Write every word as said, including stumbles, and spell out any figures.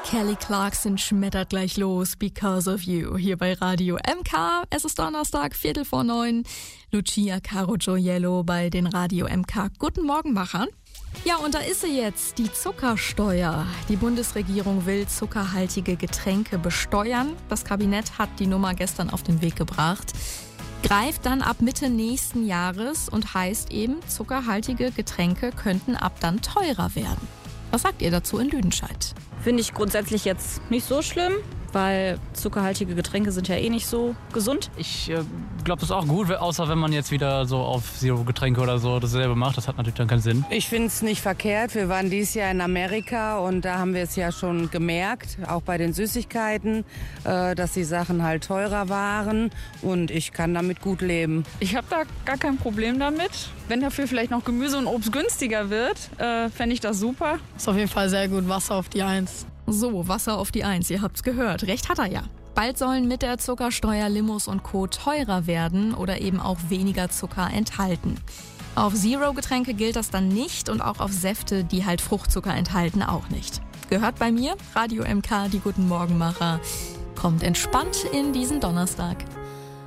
Kelly Clarkson schmettert gleich los, Because of You, hier bei Radio M K. Es ist Donnerstag, Viertel vor neun. Lucia Caro Gioiello bei den Radio M K Guten Morgen Machern. Ja, und da ist sie jetzt, die Zuckersteuer. Die Bundesregierung will zuckerhaltige Getränke besteuern. Das Kabinett hat die Nummer gestern auf den Weg gebracht. Greift dann ab Mitte nächsten Jahres und heißt eben, zuckerhaltige Getränke könnten ab dann teurer werden. Was sagt ihr dazu in Lüdenscheid? Finde ich grundsätzlich jetzt nicht so schlimm, weil zuckerhaltige Getränke sind ja eh nicht so gesund. Ich äh, glaube, das ist auch gut, außer wenn man jetzt wieder so auf Zero-Getränke oder so dasselbe macht. Das hat natürlich dann keinen Sinn. Ich finde es nicht verkehrt. Wir waren dieses Jahr in Amerika und da haben wir es ja schon gemerkt, auch bei den Süßigkeiten, äh, dass die Sachen halt teurer waren und ich kann damit gut leben. Ich habe da gar kein Problem damit. Wenn dafür vielleicht noch Gemüse und Obst günstiger wird, äh, fände ich das super. Ist auf jeden Fall sehr gut, Wasser auf die Eins. So, Wasser auf die Eins, ihr habt's gehört. Recht hat er ja. Bald sollen mit der Zuckersteuer Limos und Co. teurer werden oder eben auch weniger Zucker enthalten. Auf Zero-Getränke gilt das dann nicht und auch auf Säfte, die halt Fruchtzucker enthalten, auch nicht. Gehört bei mir, Radio M K, die Guten Morgenmacher. Kommt entspannt in diesen Donnerstag.